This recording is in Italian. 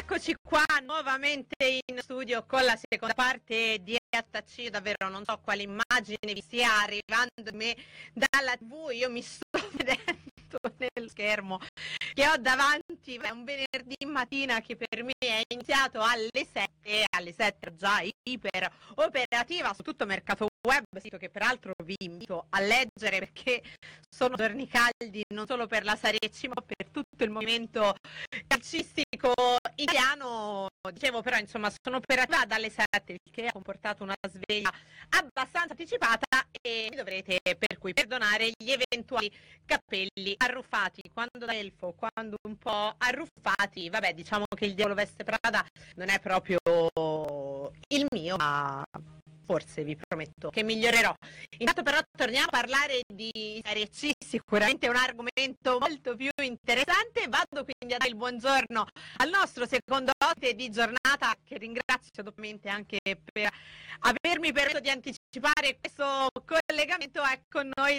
Eccoci qua nuovamente in studio con la seconda parte di EHC. Davvero non so quale immagine vi stia arrivando a me dalla TV, io mi sto vedendo nello schermo che ho davanti. È un venerdì mattina che per me è iniziato alle 7 già iper operativa su tutto mercato web, sito che peraltro vi invito a leggere perché sono giorni caldi non solo per la Serie C ma per tutto il movimento calcistico italiano. Dicevo, però insomma sono operativa dalle 7, il che ha comportato una sveglia abbastanza anticipata e mi dovrete per cui perdonare gli eventuali capelli arruffati. Quando da elfo, quando un po' arruffati, vabbè, diciamo che il diavolo veste Prada non è proprio il mio, ma forse vi prometto che migliorerò. Intanto però torniamo a parlare di Serie C, sicuramente un argomento molto più interessante. Vado quindi a dare il buongiorno al nostro secondo ospite di giornata, che ringrazio doppiamente anche per avermi permesso di anticipare questo collegamento. È con noi